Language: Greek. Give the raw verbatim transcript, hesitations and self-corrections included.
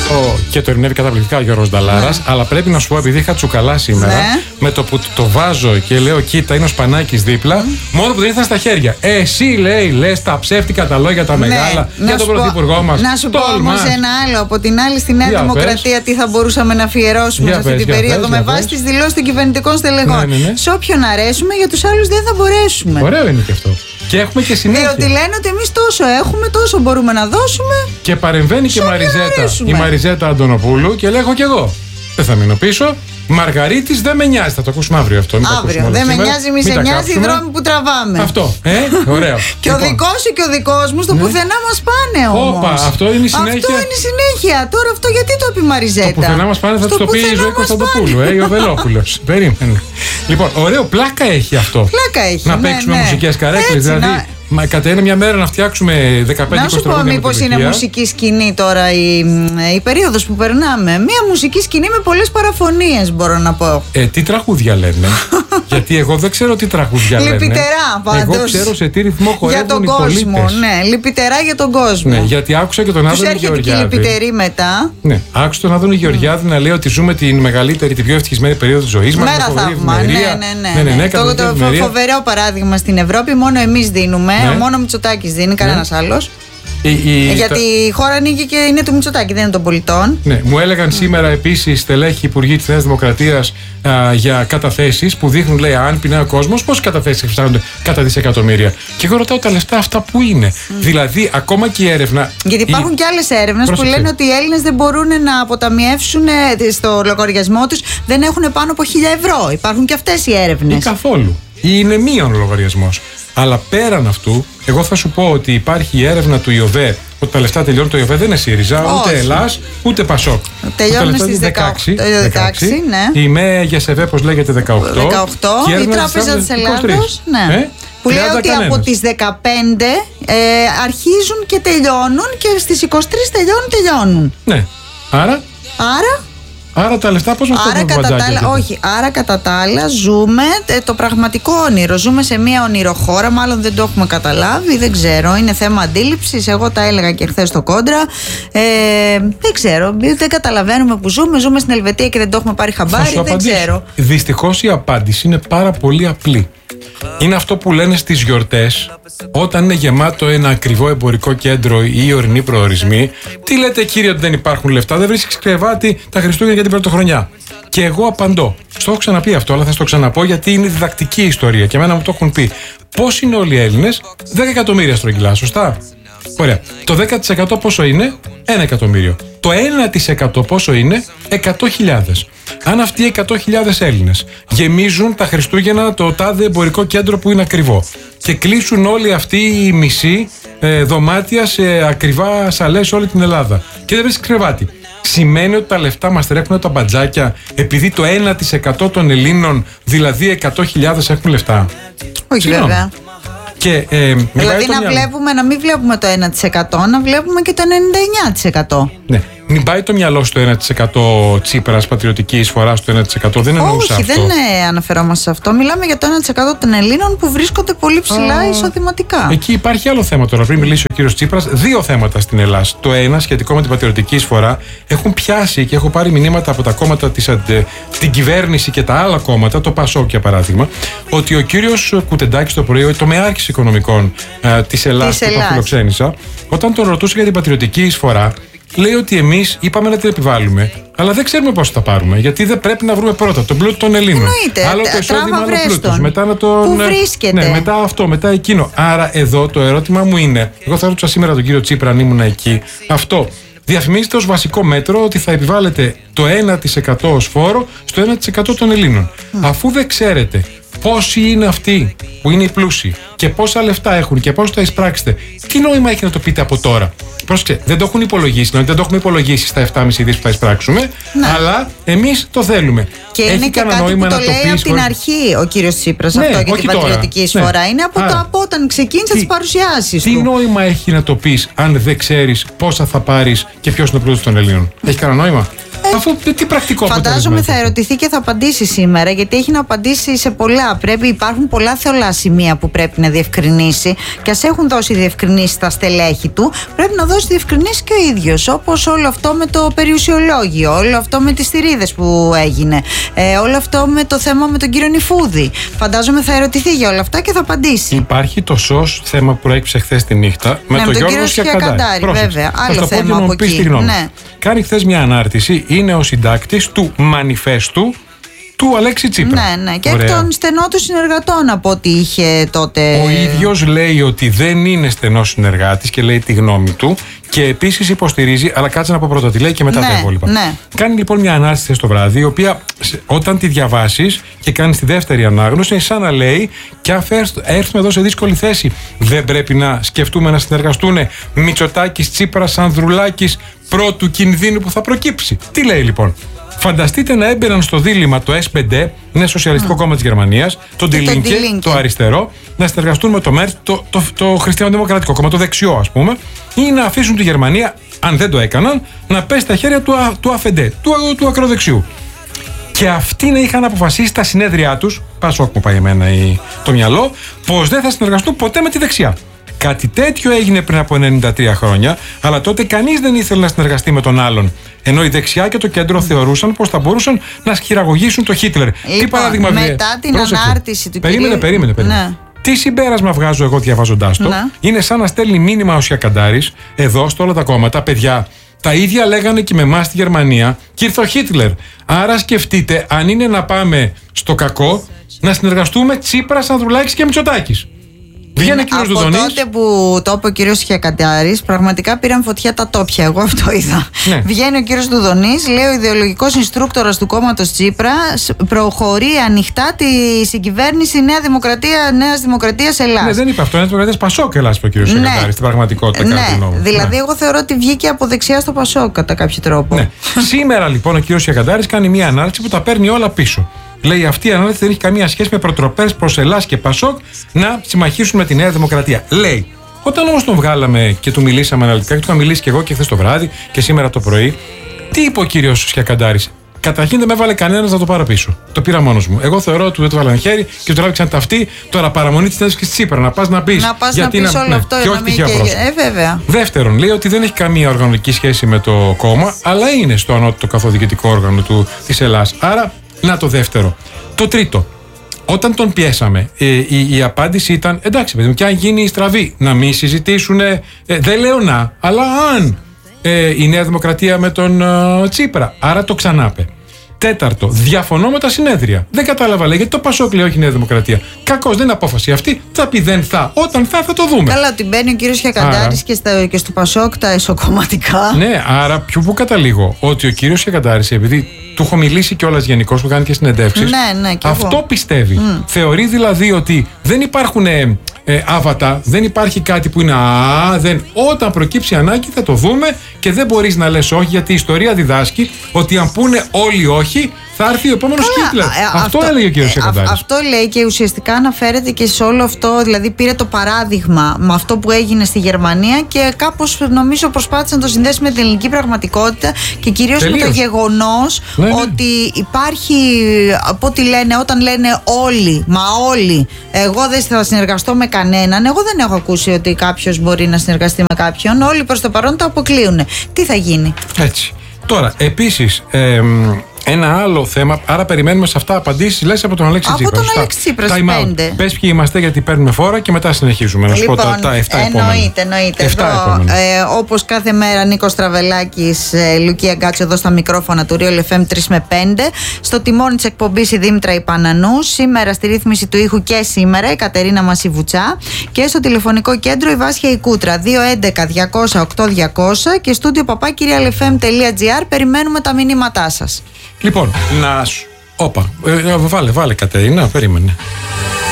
Ο, και το ερμηνεύει καταπληκτικά ο Γιώργος Νταλάρας. Ναι. Αλλά πρέπει να σου πω, επειδή είχα τσουκαλά σήμερα, ναι. με το που το βάζω και λέω, κοίτα, είναι ο Σπανάκης δίπλα, mm. μόνο που δεν ήρθαν στα χέρια. Ε, εσύ λέει, λες τα ψεύτικα τα λόγια τα ναι. μεγάλα για τον πρωθυπουργό μας. Να σου πω όμως ένα άλλο. Από την άλλη, στη Νέα Δημοκρατία, τι θα μπορούσαμε να αφιερώσουμε σε αυτή την περίοδο με βάση τις δηλώσεις των κυβερνητικών στελεχών. Σε όποιον αρέσουμε, για τους άλλους δεν θα μπορέσουμε. Ωραίο είναι και αυτό. Και έχουμε και συνέχεια. Διότι λένε ότι εμείς τόσο έχουμε, τόσο μπορούμε να δώσουμε. Και παρεμβαίνει και Μαριζέτα, η Μαριζέτα Αντωνοπούλου και λέγω κι εγώ. Δεν θα μείνω πίσω. Μαργαρίτης δεν με νοιάζει. Θα το ακούσουμε αύριο αυτό. Αύριο. Δεν με νοιάζει, μη σε νοιάζει οι δρόμοι που τραβάμε. Αυτό. Ε, ωραίο. Και λοιπόν, ο δικός σου και ο δικός μου στο ναι. πουθενά μας πάνε όμως. Όπα, αυτό είναι η συνέχεια. Αυτό είναι η συνέχεια. Τώρα αυτό γιατί το πει η Μαριζέτα. Το πουθενά μας πάνε θα του το πει η Ζωή Κωνσταντοπούλου. Ε, ο Βελόπουλος. Περίμενε. Λοιπόν, ωραίο, πλάκα έχει αυτό. Πλάκα έχει. Να παίξουμε μουσικές καρέκλες. Δηλαδή. Μα κατά είναι μια μέρα να φτιάξουμε δεκαπέντε είκοσι τραγούδια. Να σου πω, μήπως είναι μουσική σκηνή τώρα η, η περίοδος που περνάμε. Μια μουσική σκηνή με πολλές παραφωνίες, μπορώ να πω. Ε, τι τραγούδια λένε. Γιατί εγώ δεν ξέρω τι τραγούδια λένε. Λυπητερά πάντως. Εγώ ξέρω σε τι ρυθμό χορεύουν για τον οι κόσμο. πολίτες. Ναι, λυπητερά για τον κόσμο. Ναι, γιατί άκουσα και τον Άδωνη Γεωργιάδη. Τους έρχεται και λυπητερή μετά. Ναι, άκουσα τον Άδωνη Γεωργιάδη mm. να λέει ότι ζούμε την μεγαλύτερη, την πιο ευτυχισμένη περίοδο της ζωής μας. Μέρα θαύμα. Ναι, ναι, ναι. ναι, ναι. Το, το φοβερό παράδειγμα στην Ευρώπη μόνο εμείς δίνουμε. Μόνο Μητσοτάκης δίνει, κανένας άλλος. Η, η, Γιατί τα... η χώρα ανοίγει και είναι του Μητσοτάκη, δεν είναι των πολιτών. Ναι, μου έλεγαν mm. σήμερα επίσης στελέχοι υπουργοί της Νέας Δημοκρατίας α, για καταθέσεις που δείχνουν, λέει, αν πεινάει ο κόσμος, πόσες καταθέσεις εξφτάνονται κατά δισεκατομμύρια. Και εγώ ρωτάω τα λεφτά αυτά που είναι. Mm. Δηλαδή, ακόμα και η έρευνα. Γιατί υπάρχουν η... και άλλες έρευνες που λένε ότι οι Έλληνες δεν μπορούν να αποταμιεύσουν στο λογαριασμό τους, δεν έχουν πάνω από χίλια ευρώ. Υπάρχουν και αυτές οι έρευνες. Ή καθόλου. Ή είναι μείον ο λογαριασμός. Αλλά πέραν αυτού, εγώ θα σου πω ότι υπάρχει η έρευνα του ΙΟΒΕ ότι τα λεφτά τελειώνουν. Το ΙΟΒΕ δεν είναι ΣΥΡΙΖΑ, ούτε Ελλάς, ούτε Πασόκ. Τελειώνουν στις δεκαοκτώ, δεκαέξι, ναι. Η ΜΕΓΕΣΕΒΕ, πώς λέγεται, δεκαοκτώ. δεκαοκτώ. Η Τράπεζα της Ελλάδος, ναι. Ε? Που λέει ότι κανένας. Από τις δεκαπέντε ε, αρχίζουν και τελειώνουν και στις είκοσι τρεις τελειώνουν, τελειώνουν. Ναι. Άρα. Άρα. Άρα τα λεφτά πώς μας άρα κατά τα άλλα, όχι, άρα κατά τα άλλα ζούμε το πραγματικό όνειρο. Ζούμε σε μια ονειροχώρα, μάλλον δεν το έχουμε καταλάβει, δεν ξέρω. Είναι θέμα αντίληψης. Εγώ τα έλεγα και χθες στο Κόντρα. Ε, δεν ξέρω, δεν καταλαβαίνουμε που ζούμε. Ζούμε στην Ελβετία και δεν το έχουμε πάρει χαμπάρι. Δεν απαντήσω. ξέρω. Δυστυχώς η απάντηση είναι πάρα πολύ απλή. Είναι αυτό που λένε στις γιορτές, όταν είναι γεμάτο ένα ακριβό εμπορικό κέντρο ή ορεινοί προορισμοί. Τι λέτε, κύριε, ότι δεν υπάρχουν λεφτά, δεν βρίσκεις κρεβάτι τα Χριστούγεννα για την πρωτοχρονιά. Και εγώ απαντώ. Στο έχω ξαναπεί αυτό, αλλά θα στο ξαναπώ γιατί είναι διδακτική ιστορία και εμένα μου το έχουν πει. Πώς είναι όλοι οι Έλληνες? δέκα εκατομμύρια στρογγυλά, σωστά? Ωραία. Το δέκα τοις εκατό πόσο είναι? ένα εκατομμύριο. Το ένα τοις εκατό πόσο είναι? εκατό χιλιάδες. Αν αυτοί οι εκατό χιλιάδες Έλληνες γεμίζουν τα Χριστούγεννα το τάδε εμπορικό κέντρο που είναι ακριβό και κλείσουν όλοι αυτοί οι μισοί ε, δωμάτια σε ακριβά σαλές όλη την Ελλάδα και δεν βρίσκει κρεβάτι, σημαίνει ότι τα λεφτά μας τρέχουν τα μπατζάκια επειδή το ένα τοις εκατό των Ελλήνων, δηλαδή εκατό χιλιάδες, έχουν λεφτά? Όχι, βέβαια. Και, ε, δηλαδή να, βλέπουμε, να μην βλέπουμε το ένα τοις εκατό, να βλέπουμε και το ενενήντα εννιά τοις εκατό. Ναι. Μην πάει το μυαλό στο ένα τοις εκατό Τσίπρας, πατριωτική εισφορά στο ένα τοις εκατό. Δεν εννοούσα Όχι, αυτό. Όχι, δεν αναφερόμαστε σε αυτό. Μιλάμε για το ένα τοις εκατό των Ελλήνων που βρίσκονται πολύ ψηλά oh. εισοδηματικά. Εκεί υπάρχει άλλο θέμα τώρα. Πριν μιλήσει ο κύριος Τσίπρας, δύο θέματα στην Ελλάδα. Το ένα, σχετικό με την πατριωτική εισφορά, έχουν πιάσει και έχω πάρει μηνύματα από τα κόμματα της αντε, την κυβέρνηση και τα άλλα κόμματα, το Πασόκ για παράδειγμα, ότι ο κύριος Κουτεντάκης το πρωί, το μεάρχης οικονομικών ε, της Ελλάδας που τον φιλοξένησα, όταν τον ρωτούσε για την πατριωτική εισφορά, λέει ότι εμείς είπαμε να την επιβάλλουμε, αλλά δεν ξέρουμε πώς θα πάρουμε. Γιατί δεν πρέπει να βρούμε πρώτα τον πλούτο των Ελλήνων. Εννοείται. Άλλο το εισόδημα, άλλο πλούτος. Μετά να τον. Πού βρίσκεται. Ναι, μετά αυτό, μετά εκείνο. Άρα εδώ το ερώτημα μου είναι, εγώ θα ρωτούσα σήμερα τον κύριο Τσίπρα αν ήμουν εκεί, αυτό. Διαφημίζεται ως βασικό μέτρο ότι θα επιβάλλεται το ένα τοις εκατό ως φόρο στο ένα τοις εκατό των Ελλήνων. Mm. Αφού δεν ξέρετε πόσοι είναι αυτοί που είναι οι πλούσιοι και πόσα λεφτά έχουν και πώς θα εισπράξετε, τι νόημα έχει να το πείτε από τώρα? Πρόσεξε, δεν το έχουν υπολογίσει, δεν το έχουμε υπολογίσει στα επτά κόμμα πέντε δις που θα εισπράξουμε, ναι. αλλά εμείς το θέλουμε. Και έχει είναι και κάτι που το, το λέει από την αρχή ο κύριος Τσίπρας, ναι, αυτό για την πατριωτική εισφορά. Ναι. Είναι από, Άρα, το, από όταν ξεκίνησε τις παρουσιάσεις τι του. Τι νόημα έχει να το πεις αν δεν ξέρεις πόσα θα πάρεις και ποιος είναι ο πλούτος των Ελλήνων? Έχει κανένα νόημα? Ε, Αφού τι πρακτικό αποτέλεσμα. Φαντάζομαι θα ερωτηθεί και θα απαντήσει σήμερα, γιατί έχει να απαντήσει σε πολλά. Πρέπει, υπάρχουν πολλά θεολά σημεία που πρέπει να διευκρινίσει. Και ας έχουν δώσει διευκρινήσει στα στελέχη του, πρέπει να δώσει διευκρινήσει και ο ίδιος. Όπως όλο αυτό με το περιουσιολόγιο, όλο αυτό με τις θηρίδες που έγινε, ε, όλο αυτό με το θέμα με τον κύριο Νιφούδη. Φαντάζομαι θα ερωτηθεί για όλα αυτά και θα απαντήσει. Υπάρχει το ΣΟΣ θέμα που προέκυψε χθες τη νύχτα με, ναι, τον με τον Γιώργο Σιακαντάρη. Βέβαια, άλλο θέμα από εκεί. Ναι. Κάνει χθες μια ανάρτηση, είναι ο συντάκτης του μανιφέστου του Αλέξη Τσίπρα. Ναι, ναι. Και εκ των στενών του συνεργατών από ό,τι είχε τότε. Ο ίδιος λέει ότι δεν είναι στενός συνεργάτης και λέει τη γνώμη του. Και επίσης υποστηρίζει, αλλά κάτσε να πω πρώτα τι λέει και μετά ναι, τα υπόλοιπα. Ναι. Κάνει λοιπόν μια ανάρτηση στο βράδυ, η οποία όταν τη διαβάσεις και κάνει τη δεύτερη ανάγνωση, είναι σαν να λέει: και αν έρθουμε εδώ σε δύσκολη θέση, δεν πρέπει να σκεφτούμε να συνεργαστούν Μητσοτάκης, Τσίπρας, Ανδρουλάκης πρώτου κινδύνου που θα προκύψει. Τι λέει λοιπόν? Φανταστείτε να έμπαιναν στο δίλημμα το ες πέντε ντι, είναι Σοσιαλιστικό mm. κόμμα της Γερμανίας, το Die Linke, το αριστερό, να συνεργαστούν με το ΜΕΡΤ, το, το, το, το Χριστιανοδημοκρατικό κόμμα, το δεξιό ας πούμε, ή να αφήσουν τη Γερμανία, αν δεν το έκαναν, να πέσει στα χέρια του, του ΑΦΕΝΤΕ, του, του ακροδεξιού. Και αυτοί να είχαν αποφασίσει στα συνέδριά τους, πασόκ μου πάει εμένα η, το μυαλό, πως δεν θα συνεργαστούν ποτέ με τη δεξιά. Κάτι τέτοιο έγινε πριν από ενενήντα τρία χρόνια, αλλά τότε κανείς δεν ήθελε να συνεργαστεί με τον άλλον. Ενώ η δεξιά και το κέντρο θεωρούσαν πως θα μπορούσαν να χειραγωγήσουν το Χίτλερ. Λοιπόν, τι παράδειγμα βγαίνει. Μετά την Πρόσεξε. ανάρτηση του περίμενε, κυρίου... Περίμενε, περίμενε. Ναι. Τι συμπέρασμα βγάζω εγώ διαβάζοντάς το? Ναι. Είναι σαν να στέλνει μήνυμα ο Σιακαντάρης εδώ στο όλα τα κόμματα. Παιδιά, τα ίδια λέγανε και με εμάς στη Γερμανία και ήρθε ο Χίτλερ. Άρα σκεφτείτε, αν είναι να πάμε στο κακό, να συνεργαστούμε Τσίπρας, Ανδρουλάκης και Μητσοτάκης. Βγαίνει ο κύριος Δουδονής. Από τότε που το είπε ο κύριος Σιακαντάρης, πραγματικά πήραν φωτιά τα τόπια. Εγώ αυτό είδα. Ναι. Βγαίνει ο κύριος Δουδονής, λέει ο ιδεολογικός инστρούκτορας του κόμματος Τσίπρα, προχωρεί ανοιχτά τη συγκυβέρνηση Νέα Δημοκρατία, Νέας Δημοκρατίας Ελλάς. Ναι, δεν είπε αυτό. Νέα Δημοκρατίας Πασόκ Ελλάς, είπε ο κύριος ναι. Σιακαντάρης, στην πραγματικότητα. Ναι. Δηλαδή, ναι. εγώ θεωρώ ότι βγήκε από δεξιά στο Πασόκ κατά κάποιο τρόπο. Ναι. Σήμερα λοιπόν ο κύριος Σιακαντάρης κάνει μια ανάρτηση που τα παίρνει όλα πίσω. Λέει αυτή η ανάλυση δεν έχει καμία σχέση με προτροπές προς Ελλάς και Πασόκ να συμμαχίσουν με τη Νέα Δημοκρατία. Λέει, όταν όμως τον βγάλαμε και του μιλήσαμε αναλυτικά, και του είχα μιλήσει και εγώ και χθες το βράδυ και σήμερα το πρωί, τι είπε ο κύριος Σιακαντάρης? Καταρχήν δεν με έβαλε κανένας να το πάρω πίσω. Το πήρα μόνος μου. Εγώ θεωρώ ότι δεν το βάλανε χέρι και το τράβηξαν ταυτί. Τώρα παραμονή τη συνέντευξη της Τσίπρα. Να πας να πεις. Να πας να πεις όλο ναι, αυτό και όχι τυχαία πρόσωπα. Ε, βέβαια. Δεύτερον, λέει ότι δεν έχει καμία οργανωτική σχέση με το κόμμα, αλλά είναι στο ανώτατο καθοδικητικό όργανο της Ελλάς. Άρα, να το δεύτερο. Το τρίτο. Όταν τον πιέσαμε, ε, η, η απάντηση ήταν εντάξει, παιδί μου, και αν γίνει η στραβή, να μην συζητήσουν. Ε, δεν λέω να, αλλά αν ε, η Νέα Δημοκρατία με τον ε, Τσίπρα. Άρα το ξανάπε. Τέταρτο, διαφωνώ με τα συνέδρια. Δεν κατάλαβα, λέει, γιατί το Πασόκ λέει όχι η Νέα Δημοκρατία. Κακώς, δεν είναι απόφαση αυτή. Θα πει δεν θα. Όταν θα, θα το δούμε. Καλά, ότι μπαίνει ο κύριος Σιακαντάρης και, και στο Πασόκ τα εσωκομματικά. Ναι, άρα ποιο που καταλήγω. Ότι ο κύριος Σιακαντάρης, επειδή του έχω μιλήσει κιόλας γενικώς που κάνει και συνεντεύξεις. Ναι, ναι, και αυτό εγώ. πιστεύει. Mm. Θεωρεί δηλαδή ότι δεν υπάρχουν ε, ε, άβατα, δεν υπάρχει κάτι που είναι α, δεν. Όταν προκύψει ανάγκη θα το δούμε και δεν μπορείς να λες όχι, γιατί η ιστορία διδάσκει ότι αν πούνε όλοι όχι, θα έρθει ο επόμενος Χίτλερ. Ε, αυτό, αυτό έλεγε ο κύριος Σιακαντάρης. Ε, αυτό λέει και ουσιαστικά αναφέρεται και σε όλο αυτό. Δηλαδή πήρε το παράδειγμα με αυτό που έγινε στη Γερμανία και κάπως νομίζω προσπάθησε να το συνδέσει με την ελληνική πραγματικότητα και κυρίως με το γεγονός ναι, ναι. ότι υπάρχει, από ό,τι λένε, όταν λένε όλοι, μα όλοι, εγώ δεν θα συνεργαστώ με κανέναν. Εγώ δεν έχω ακούσει ότι κάποιος μπορεί να συνεργαστεί με κάποιον. Όλοι προς το παρόν το αποκλείουν. Τι θα γίνει? Έτσι. Τώρα, επίσης. Ε, Ένα άλλο θέμα, άρα περιμένουμε σε αυτά απαντήσεις, λες από τον Αλέξη Τσίπρα. Από τον Αλέξη Τσίπρα, πέντε. Πες ποιοι είμαστε, γιατί παίρνουμε φόρα και μετά συνεχίζουμε. Να σου λοιπόν, πω τα, τα εφτά επόμενα. Εννοείται, εννοείται. Εδώ, ε, όπως κάθε μέρα, Νίκος Τραβελάκης, ε, Λουκία Γκάτσο εδώ στα μικρόφωνα του Real εφ εμ τρία με πέντε. Στο τιμόνι της εκπομπής η Δήμητρα Ιπανανού. Σήμερα στη ρύθμιση του ήχου και σήμερα η Κατερίνα Μασιβουτσά. Και στο τηλεφωνικό κέντρο η Βάσια Ικούτρα. δύο έντεκα διακόσια οκτώ διακόσια και στούντιο παπάκι real f m τελεία g r. Περιμένουμε τα μηνύματά σας. Λοιπόν, να σου. Όπα, ε, βάλε, βάλε Κατερίνα, περίμενε.